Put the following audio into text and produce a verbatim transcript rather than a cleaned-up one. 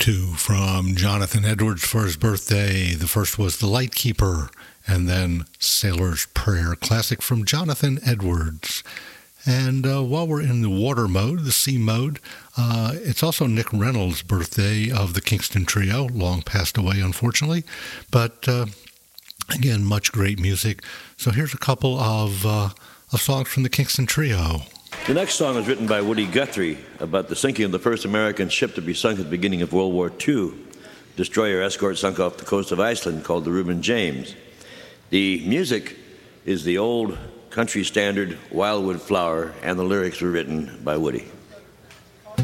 two from Jonathan Edwards for his birthday. The first was The Lightkeeper, and then Sailor's Prayer, classic from Jonathan Edwards. And uh, while we're in the water mode, the sea mode, uh, it's also Nick Reynolds' birthday of the Kingston Trio, long passed away, unfortunately. But uh, again, much great music. So here's a couple of, uh, of songs from the Kingston Trio. The next song is written by Woody Guthrie about the sinking of the first American ship to be sunk at the beginning of World War Two. Destroyer escort sunk off the coast of Iceland called the Reuben James. The music is the old country standard Wildwood Flower, and the lyrics were written by Woody.